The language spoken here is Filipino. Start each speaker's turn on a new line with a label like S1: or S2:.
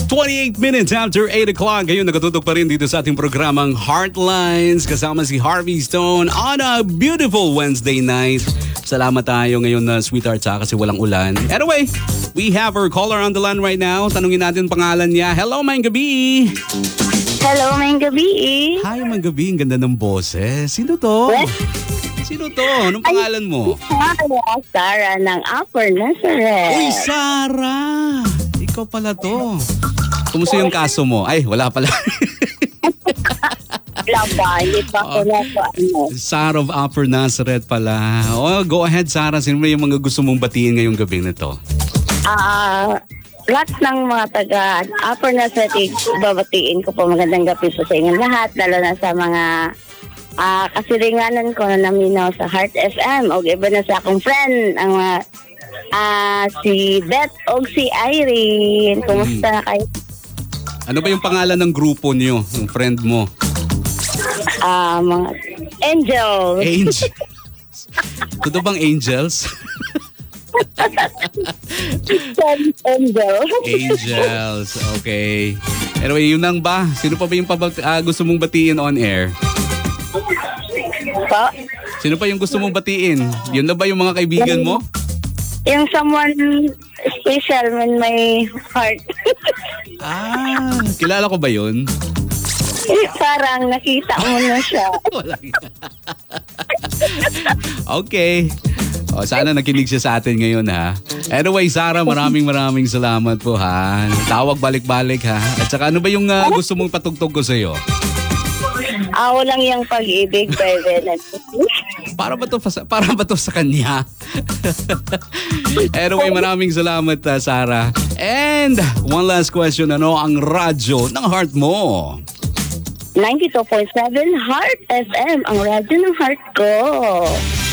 S1: 28 minutes after 8 o'clock. Ngayon nakatutok pa rin dito sa ating programang Heartlines kasama si Harvey Stone on a beautiful Wednesday night. Salamat tayo ngayon na sweetheart sa kasi walang ulan. Anyway, we have our caller on the line right now. Tanungin natin pangalan niya. Hello, Mayang Gabi.
S2: Hello, Mayang Gabi.
S1: Hi, Mayang Gabi. Ang ganda ng boses. Sino to?
S2: What?
S1: Sino to? Anong pangalan mo?
S2: Sarah ng Upper Nazareth.
S1: Uy, Sarah! Ikaw pala to. Kumusta yung kaso mo? Ay, wala pala.
S2: Wala ba? Hindi pa ako
S1: Sarah of Upper Nazareth pala. Oh, go ahead, Sarah. Sino ba yung mga gusto mong batiin ngayong gabi na to?
S2: Lahat ng mga taga Upper Nazareth, babatiin ko po magandang gabi po sa inyong lahat, lalo na sa mga kasiringanan ko na naminaw sa Heart FM o iba na sa akong friend, ang si Beth o si Irene. Kumusta na kayo?
S1: Ano ba yung pangalan ng grupo niyo, ng friend mo?
S2: Mga Angels.
S1: Angels. Totoo bang Angels?
S2: Angels.
S1: Angels, okay. Anyway, yun lang ba? Sino pa ba yung gusto mong batiin on air?
S2: Pa?
S1: Sino pa yung gusto mong batiin? Yun na ba yung mga kaibigan mo?
S2: Yung someone special in my heart.
S1: Kilala ko ba yun?
S2: Parang nakita mo na siya.
S1: Okay. O, sana nakinig siya sa atin ngayon ha. Anyway, Sarah, maraming salamat po ha. Tawag balik-balik ha. At saka ano ba yung gusto mong patugtog ko sa'yo?
S2: Walang yung pag-ibig, baby.
S1: Para ba to sa kanya? Anyway, maraming salamat Sarah. And one last question, ano ang radyo ng heart mo?
S2: 92.7 Heart FM, ang radyo ng heart ko.